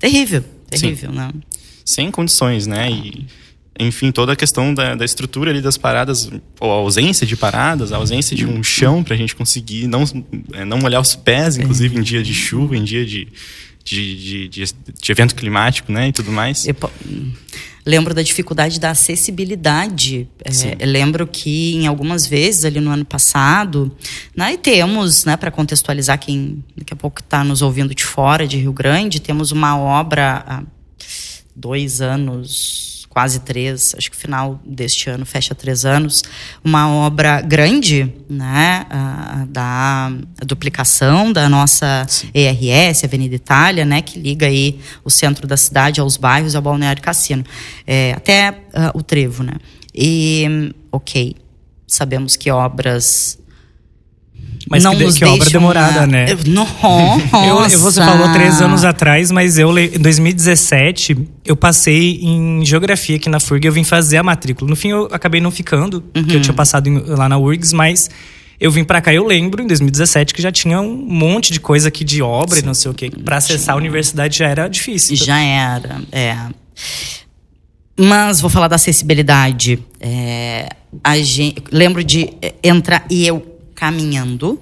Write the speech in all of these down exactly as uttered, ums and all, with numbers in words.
terrível, terrível, Sim. né? Sem condições, né? E, enfim, toda a questão da, da estrutura ali das paradas, ou a ausência de paradas, a ausência de um chão pra gente conseguir não, não molhar os pés, inclusive em dia de chuva, em dia de, de, de, de, de evento climático, né? E tudo mais. Eu lembro da dificuldade da acessibilidade. É, lembro que em algumas vezes ali no ano passado, né, e temos, né, para contextualizar quem daqui a pouco está nos ouvindo de fora de Rio Grande, temos uma obra há dois anos, quase três, acho que final deste ano fecha três anos, uma obra grande, né, a, da a duplicação da nossa Sim. E R S, Avenida Itália, né, que liga aí o centro da cidade aos bairros, ao Balneário Cassino, é, até uh, o Trevo, né. E, ok, sabemos que obras... Mas não que, nos que obra demorada, uma... né? Nossa! eu, você falou três anos atrás, mas eu, em dois mil e dezessete, eu passei em geografia aqui na F U R G, eu vim fazer a matrícula. No fim, eu acabei não ficando, uhum. porque eu tinha passado em, lá na U R G S, mas eu vim pra cá. Eu lembro, em dois mil e dezessete, que já tinha um monte de coisa aqui de obra Sim. e não sei o quê. Pra acessar a universidade já era difícil. Já era, é... Mas vou falar da acessibilidade. É, a gente, lembro de entrar... E eu... caminhando,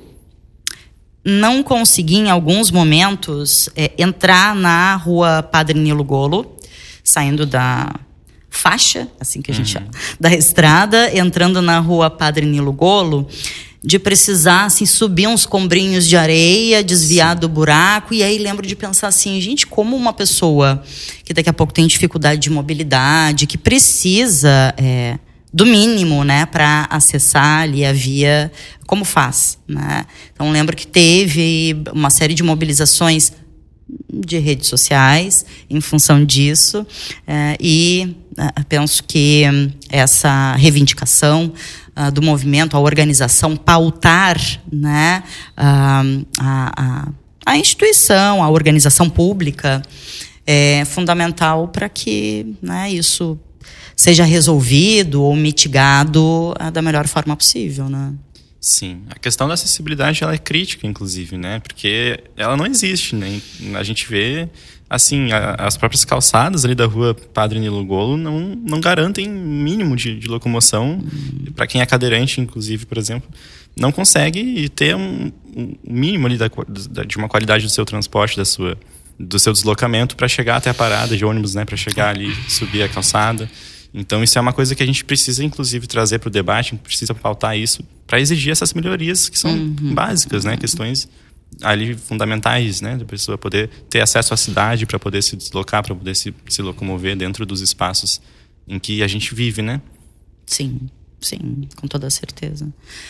não consegui em alguns momentos é, entrar na rua Padre Nilo Golo, saindo da faixa, assim que a gente chama, da estrada, entrando na rua Padre Nilo Golo, de precisar assim, subir uns combrinhos de areia, desviar do buraco, e aí lembro de pensar assim, gente, como uma pessoa que daqui a pouco tem dificuldade de mobilidade, que precisa... É, do mínimo, né, para acessar ali a via, como faz, né? Então lembro que teve uma série de mobilizações de redes sociais em função disso, é, e é, penso que essa reivindicação uh, do movimento, a organização, pautar, né, uh, a, a, a instituição, a organização pública é fundamental para que, né, isso seja resolvido ou mitigado da melhor forma possível, né? Sim. A questão da acessibilidade, ela é crítica, inclusive, né? Porque ela não existe, né? A gente vê, assim, a, as próprias calçadas ali da rua Padre Nilo Golo não, não garantem mínimo de, de locomoção. Hum. Para quem é cadeirante, inclusive, por exemplo, não consegue ter um, um mínimo ali da, da, de uma qualidade do seu transporte, da sua, do seu deslocamento para chegar até a parada de ônibus, né? Para chegar ali, subir a calçada. Então, isso é uma coisa que a gente precisa, inclusive, trazer para o debate, precisa pautar isso, para exigir essas melhorias que são uhum. básicas, né? Questões ali fundamentais, né? Da pessoa poder ter acesso à cidade, para poder se deslocar, para poder se, se locomover dentro dos espaços em que a gente vive, né? Sim, sim, com toda certeza.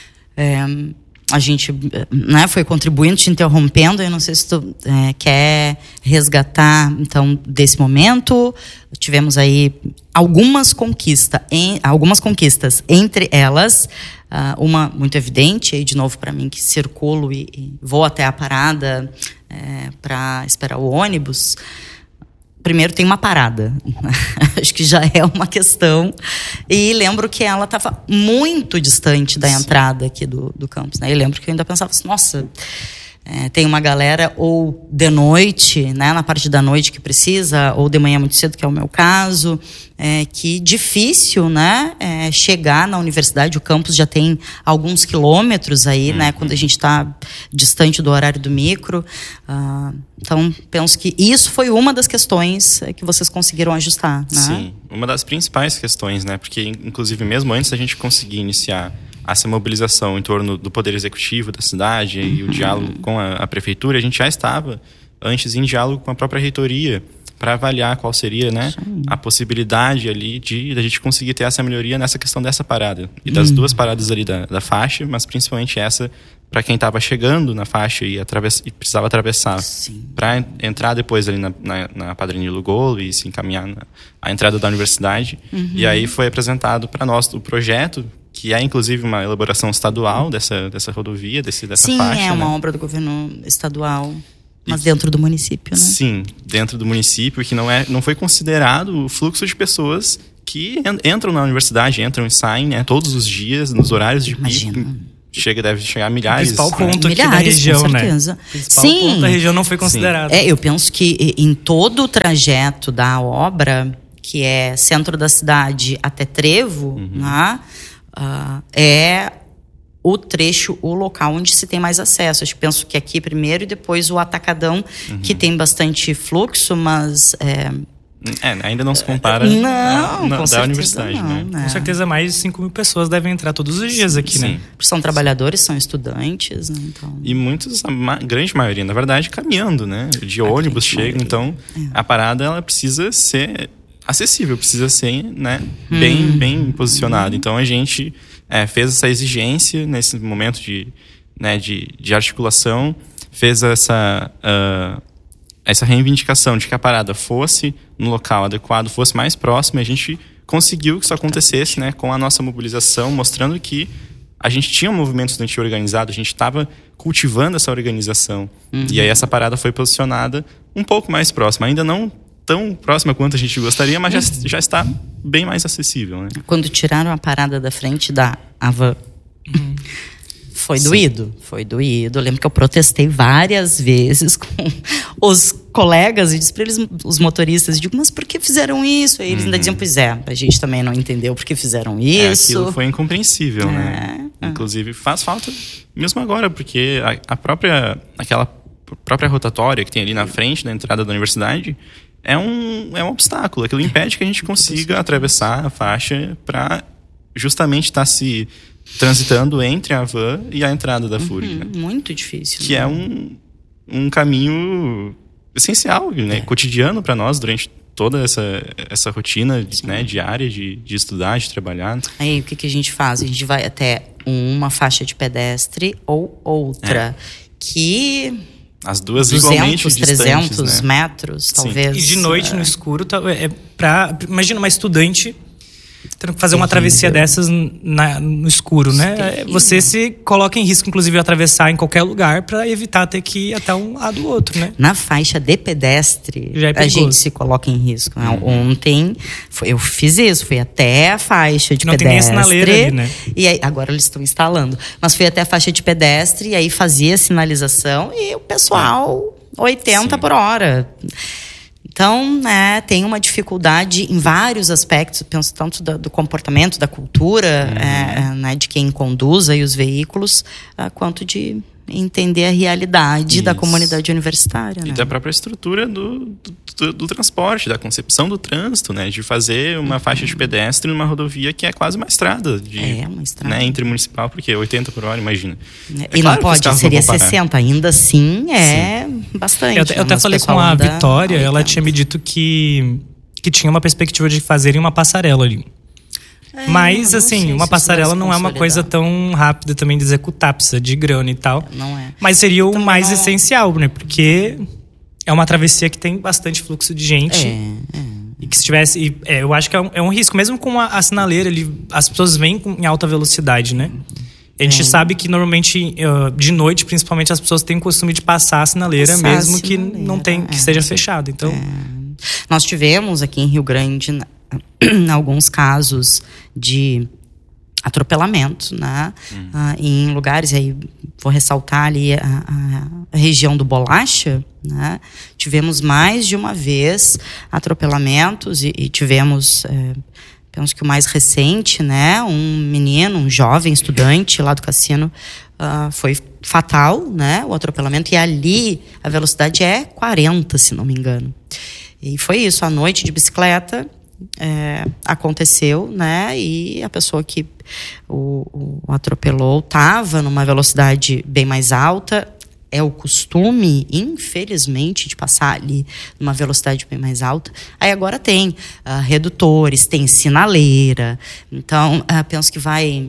É, a gente, né, foi contribuindo, te interrompendo, eu não sei se tu é, quer resgatar, então, desse momento. Tivemos aí algumas, conquista, em, algumas conquistas, entre elas, uh, uma muito evidente, aí de novo para mim, que circulo e, e vou até a parada é, para esperar o ônibus. Primeiro tem uma parada, acho que já é uma questão, e lembro que ela estava muito distante da entrada aqui do, do campus, né? E lembro que eu ainda pensava assim, nossa, é, tem uma galera ou de noite, né, na parte da noite que precisa, ou de manhã muito cedo, que é o meu caso, é, que difícil, né, é, chegar na universidade. O campus já tem alguns quilômetros aí, uhum. né, quando a gente está distante do horário do micro. Uh, então, penso que isso foi uma das questões que vocês conseguiram ajustar, né? Sim, uma das principais questões, né, porque inclusive mesmo antes da gente conseguir iniciar essa mobilização em torno do poder executivo da cidade uhum. e o diálogo com a, a prefeitura, a gente já estava antes em diálogo com a própria reitoria para avaliar qual seria, né, a possibilidade ali de, de a gente conseguir ter essa melhoria nessa questão dessa parada. E das uhum. duas paradas ali da, da faixa, mas principalmente essa para quem estava chegando na faixa e, atravess, e precisava atravessar. Para entrar depois ali na, na, na Padre Nilo Golo e se encaminhar na a entrada da universidade. Uhum. E aí foi apresentado para nós o projeto, que é inclusive uma elaboração estadual dessa, dessa rodovia, desse, dessa Sim, faixa. Sim, é uma né? obra do governo estadual, mas e, dentro do município, né? Sim, dentro do município, que não, é, não foi considerado o fluxo de pessoas que entram na universidade, entram e saem, né, todos os dias, nos horários de Imagina. pico. chega, deve chegar a milhares. O principal ponto milhares, aqui da região, com né? certeza. O principal Sim. ponto da região não foi considerado. É, eu penso que em todo o trajeto da obra, que é centro da cidade até Trevo, uhum. né, uh, é o trecho, o local onde se tem mais acesso. Eu penso que aqui primeiro e depois o Atacadão, uhum. que tem bastante fluxo, mas... É, É, ainda não se compara não, a, na, com da universidade, não, né? né? Com certeza mais de cinco mil pessoas devem entrar todos os dias aqui, Sim. né? São trabalhadores, são estudantes, né? Então... E muitos, a ma- grande maioria, na verdade, caminhando, né? De a ônibus chegam, então é. a parada ela precisa ser acessível, precisa ser, né, hum. bem, bem posicionada. Então a gente é, fez essa exigência nesse momento de, né, de, de articulação, fez essa... Uh, essa reivindicação de que a parada fosse no local adequado, fosse mais próximo, e a gente conseguiu que isso acontecesse, né, com a nossa mobilização, mostrando que a gente tinha um movimento estudantil organizado, a gente estava cultivando essa organização. Uhum. E aí essa parada foi posicionada um pouco mais próxima, ainda não tão próxima quanto a gente gostaria, mas uhum. já, já está bem mais acessível, né? Quando tiraram a parada da frente da Havan, uhum. Foi doído, Sim. foi doído. Eu lembro que eu protestei várias vezes com os colegas e disse para eles, os motoristas, digo, mas por que fizeram isso? Aí eles uhum. ainda diziam, pois é, a gente também não entendeu por que fizeram isso. É, aquilo foi incompreensível, é, né? É. Inclusive faz falta mesmo agora, porque a, a própria, aquela própria rotatória que tem ali na frente, na entrada da universidade, é um, é um obstáculo. Aquilo impede que a gente consiga atravessar a faixa para justamente estar tá se... transitando entre a van e a entrada da F U R G. Uhum, né? Muito difícil. Que né? é um, um caminho essencial, né? É. Cotidiano para nós durante toda essa, essa rotina né? diária de, de estudar, de trabalhar. Aí o que, que a gente faz? A gente vai até uma faixa de pedestre ou outra. É. Que... As duas duzentos, igualmente distantes, trezentos né? metros, talvez. Sim. E de noite, é. no escuro, é pra... Imagina uma estudante... tendo que fazer uma travessia dessas na, no escuro, né? Você se coloca em risco, inclusive, de atravessar em qualquer lugar para evitar ter que ir até um lado do outro, né? Na faixa de pedestre, Já é a gente se coloca em risco. Né? Uhum. Ontem, foi, eu fiz isso, fui até a faixa de Não pedestre. Não tem nem a sinaleira ali, né? E aí, agora eles estão instalando. Mas fui até a faixa de pedestre e aí fazia a sinalização e o pessoal, oitenta por hora. Então, né, tem uma dificuldade em vários aspectos, penso tanto do, do comportamento, da cultura, uhum. é, né, de quem conduz aí os veículos, uh, quanto de entender a realidade Isso. da comunidade universitária. E né? da própria estrutura do, do, do transporte, da concepção do trânsito, né, de fazer uma uhum. faixa de pedestre numa rodovia que é quase uma estrada. De, é, uma estrada. Né, intermunicipal, porque oitenta por hora, imagina. É, e claro não pode, seria sessenta, ainda assim é Sim. bastante. Eu, eu até falei com a anda, Vitória, ela tinha me dito que, que tinha uma perspectiva de fazerem uma passarela ali. É, Mas, assim, uma passarela não é uma coisa tão rápida também de executar, precisa de grana e tal. Não é. Mas seria o também mais não... essencial, né? Porque é uma travessia que tem bastante fluxo de gente. É, é. E que se tivesse... E, é, eu acho que é um, é um risco. Mesmo com a, a sinaleira, ele, as pessoas vêm com, em alta velocidade, né? A gente é. sabe que, normalmente, uh, de noite, principalmente, as pessoas têm o costume de passar a sinaleira, passar mesmo a sinaleira, que não tem, que é. esteja fechado. Então... É. Nós tivemos aqui em Rio Grande... alguns casos de atropelamento, né? Hum. Ah, em lugares, aí vou ressaltar ali a, a, a região do Bolacha, né? Tivemos mais de uma vez atropelamentos e, e tivemos, é, penso que o mais recente, né? Um menino, um jovem estudante lá do Cassino, uh, foi fatal, né? O atropelamento, e ali a velocidade é quarenta, se não me engano. E foi isso, à noite de bicicleta, É, aconteceu, né? E a pessoa que o, o atropelou estava numa velocidade bem mais alta. É o costume, infelizmente, de passar ali numa velocidade bem mais alta. Aí agora tem uh, redutores, tem sinaleira. Então, uh, penso que vai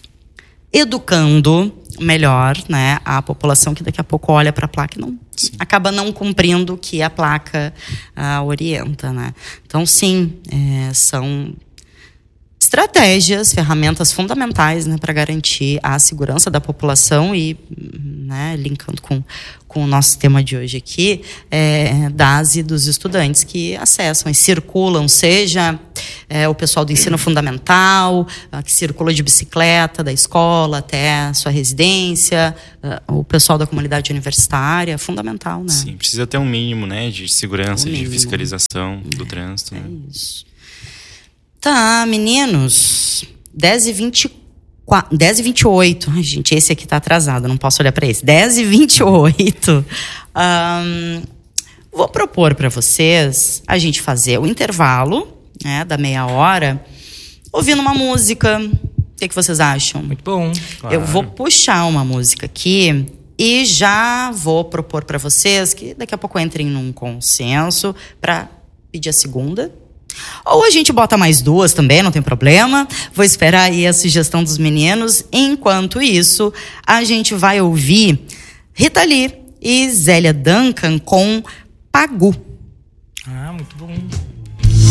educando melhor, né, a população que daqui a pouco olha para a placa e não, acaba não cumprindo o que a placa uh, orienta, né? Então, sim, é, são estratégias, ferramentas fundamentais, né, para garantir a segurança da população e, né, linkando com, com o nosso tema de hoje aqui, é, das e dos estudantes que acessam e circulam, seja é, o pessoal do ensino fundamental, que circula de bicicleta da escola até a sua residência, o pessoal da comunidade universitária, é fundamental, né? Sim, precisa ter um mínimo, né, de segurança, de fiscalização do é, trânsito. É né? isso. Tá, meninos, dez e vinte e quatro, dez e vinte e oito. Ai, gente, esse aqui tá atrasado, não posso olhar para esse. dez e vinte e oito. Um, vou propor para vocês a gente fazer o intervalo, né, da meia hora, ouvindo uma música. O que, que vocês acham? Muito bom. Claro. Eu vou puxar uma música aqui e já vou propor para vocês que daqui a pouco entrem num consenso para pedir a segunda. Ou a gente bota mais duas também, não tem problema. Vou esperar aí a sugestão dos meninos. Enquanto isso, a gente vai ouvir Rita Lee e Zélia Duncan com Pagu. Ah, muito bom.